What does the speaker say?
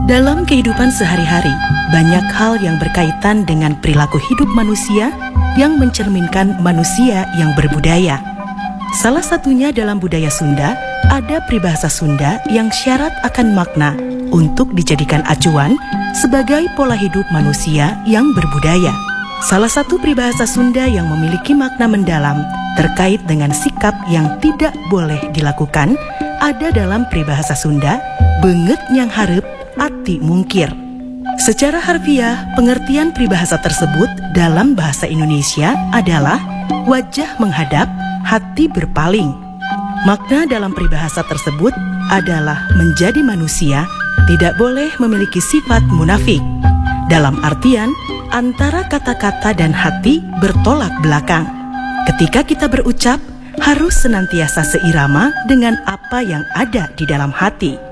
Dalam kehidupan sehari-hari, banyak hal yang berkaitan dengan perilaku hidup manusia yang mencerminkan manusia yang berbudaya. Salah satunya dalam budaya Sunda, ada peribahasa Sunda yang syarat akan makna untuk dijadikan acuan sebagai pola hidup manusia yang berbudaya. Salah satu peribahasa Sunda yang memiliki makna mendalam terkait dengan sikap yang tidak boleh dilakukan ada dalam peribahasa Sunda, beungeut nyang hareup ati mungkir. Secara harfiah, pengertian peribahasa tersebut dalam bahasa Indonesia adalah wajah menghadap, hati berpaling. Makna dalam peribahasa tersebut adalah menjadi manusia tidak boleh memiliki sifat munafik. Dalam artian, antara kata-kata dan hati bertolak belakang. Ketika kita berucap, harus senantiasa seirama dengan apa yang ada di dalam hati.